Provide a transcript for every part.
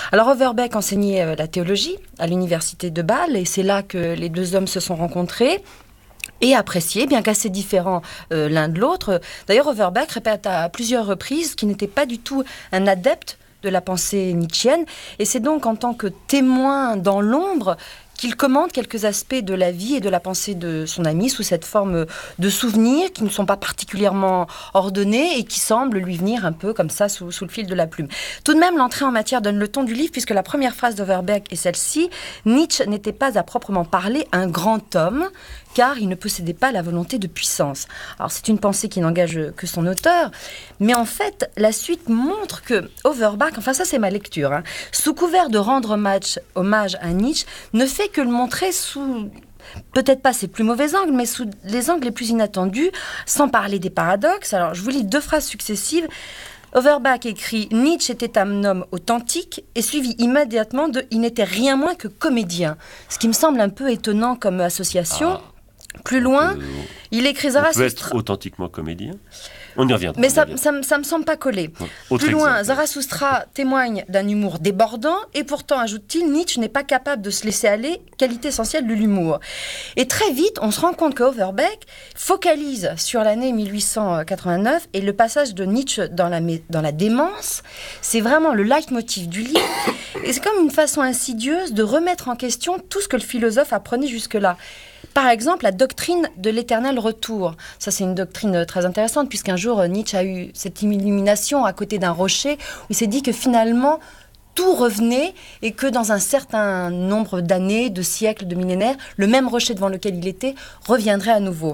Alors Overbeck enseignait la théologie à l'université de Bâle et c'est là que les deux hommes se sont rencontrés et appréciés, bien qu'assez différents l'un de l'autre. D'ailleurs, Overbeck répète à plusieurs reprises qu'il n'était pas du tout un adepte de la pensée nietzschienne et c'est donc en tant que témoin dans l'ombre qu'il commente quelques aspects de la vie et de la pensée de son ami sous cette forme de souvenirs qui ne sont pas particulièrement ordonnés et qui semblent lui venir un peu comme ça sous le fil de la plume. Tout de même, l'entrée en matière donne le ton du livre puisque la première phrase d'Overbeck est celle-ci. Nietzsche n'était pas à proprement parler un grand homme car il ne possédait pas la volonté de puissance. Alors c'est une pensée qui n'engage que son auteur, mais en fait la suite montre que Overbeck, enfin ça c'est ma lecture, sous couvert de rendre hommage à Nietzsche, ne fait que le montrer sous, peut-être pas ses plus mauvais angles, mais sous les angles les plus inattendus, sans parler des paradoxes. Alors je vous lis 2 phrases successives. Overbeck écrit « Nietzsche était un homme authentique » et suivi immédiatement de « Il n'était rien moins que comédien », ce qui me semble un peu étonnant comme association. Plus loin, il écrit Zarathustra. On peut être authentiquement comédien. On y reviendra. Mais ça me semble pas coller. Plus loin, Zarathustra témoigne d'un humour débordant et pourtant, ajoute-t-il, Nietzsche n'est pas capable de se laisser aller, qualité essentielle de l'humour. Et très vite, on se rend compte que Overbeck focalise sur l'année 1889 et le passage de Nietzsche dans la démence, c'est vraiment le leitmotiv du livre. Et c'est comme une façon insidieuse de remettre en question tout ce que le philosophe apprenait jusque-là. Par exemple, la doctrine de l'éternel retour. Ça, c'est une doctrine très intéressante, puisqu'un jour, Nietzsche a eu cette illumination à côté d'un rocher, où il s'est dit que finalement, tout revenait, et que dans un certain nombre d'années, de siècles, de millénaires, le même rocher devant lequel il était reviendrait à nouveau.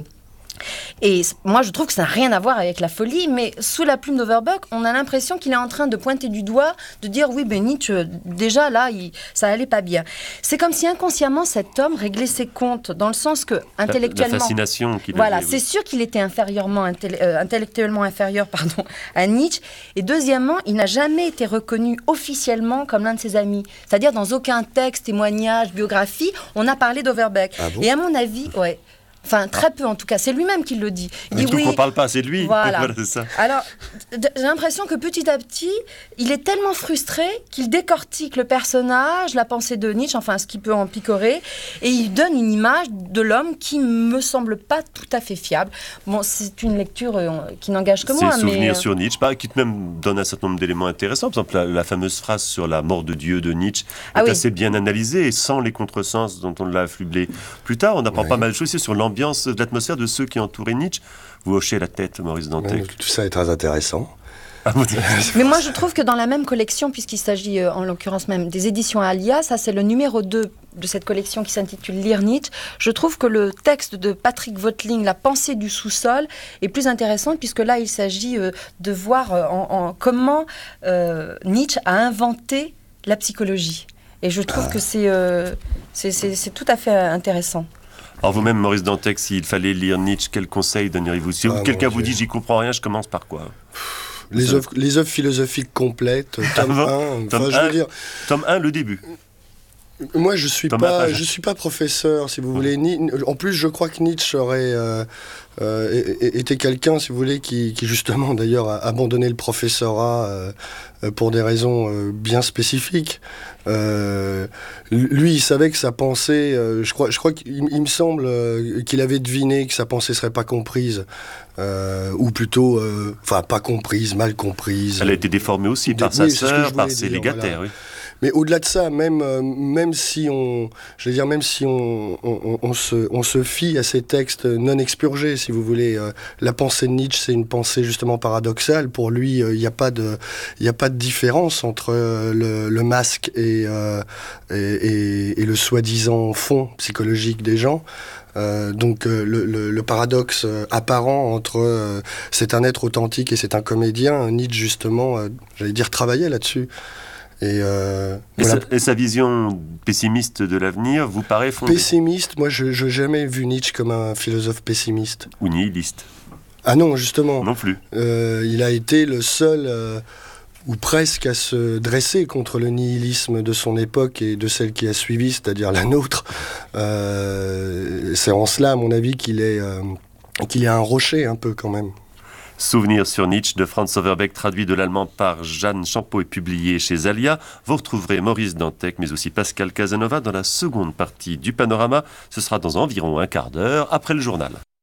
Et moi, je trouve que ça n'a rien à voir avec la folie, mais sous la plume d'Overbeck, on a l'impression qu'il est en train de pointer du doigt, de dire oui, ben Nietzsche, déjà là, ça allait pas bien. C'est comme si inconsciemment cet homme réglait ses comptes, dans le sens que intellectuellement, la fascination qu'il voilà, avait, c'est sûr qu'il était intellectuellement inférieur, à Nietzsche. Et deuxièmement, il n'a jamais été reconnu officiellement comme l'un de ses amis. C'est-à-dire dans aucun texte, témoignage, biographie, on a parlé d'Overbeck. Ah bon ? Et à mon avis, ouais. Enfin, très peu en tout cas, c'est lui-même qui le dit. Il dit oui, qu'on ne parle pas assez de lui. Voilà. Voilà, c'est ça. Alors, j'ai l'impression que petit à petit, il est tellement frustré qu'il décortique le personnage, la pensée de Nietzsche, enfin ce qui peut en picorer, et il donne une image de l'homme qui me semble pas tout à fait fiable. Bon, c'est une lecture qui n'engage que moi. C'est le souvenir mais... sur Nietzsche, qui même donne un certain nombre d'éléments intéressants. Par exemple, la fameuse phrase sur la mort de Dieu de Nietzsche est assez bien analysée, et sans les contresens dont on l'a affublé plus tard. On apprend pas mal de choses sur l'ambiance, de l'atmosphère de ceux qui entouraient Nietzsche. Vous hochez la tête, Maurice Dantec. Tout ça est très intéressant. Mais moi, je trouve que dans la même collection, puisqu'il s'agit en l'occurrence même des éditions Alia, ça c'est le numéro 2 de cette collection qui s'intitule Lire Nietzsche, je trouve que le texte de Patrick Voeteling, La pensée du sous-sol, est plus intéressant puisque là, il s'agit de voir comment Nietzsche a inventé la psychologie. Et je trouve que c'est tout à fait intéressant. Alors vous-même, Maurice Dantec, s'il fallait lire Nietzsche, quel conseil donneriez-vous ? Si quelqu'un vous dit « j'y comprends rien, je commence par quoi ?» Les œuvres philosophiques complètes, tome 1. Tome 1, le début. Moi, je suis pas professeur, si vous voulez. En plus, je crois que Nietzsche aurait été quelqu'un, si vous voulez, qui justement, d'ailleurs, a abandonné le professorat pour des raisons bien spécifiques. Lui, il savait que sa pensée, je crois qu'il me semble qu'il avait deviné que sa pensée serait pas comprise, ou plutôt, pas comprise, mal comprise. Elle a été déformée aussi par sa sœur, par ses légataires, oui. Mais au-delà de ça, même si on se fie à ces textes non expurgés, si vous voulez, la pensée de Nietzsche, c'est une pensée justement paradoxale. Pour lui, il n'y a pas de différence entre le masque et le soi-disant fond psychologique des gens. Donc le paradoxe apparent entre c'est un être authentique et c'est un comédien, Nietzsche justement, j'allais dire, travaillait là-dessus. Et sa vision pessimiste de l'avenir vous paraît fondée ? Pessimiste, moi je n'ai jamais vu Nietzsche comme un philosophe pessimiste. Ou nihiliste ? Ah non, justement. Non plus. Il a été le seul, ou presque, à se dresser contre le nihilisme de son époque et de celle qui a suivi, c'est-à-dire la nôtre. C'est en cela, à mon avis, qu'il est un rocher un peu quand même. Souvenirs sur Nietzsche de Franz Overbeck, traduit de l'allemand par Jeanne Champeau et publié chez Alia. Vous retrouverez Maurice Dantec, mais aussi Pascal Casanova dans la seconde partie du Panorama. Ce sera dans environ un quart d'heure après le journal.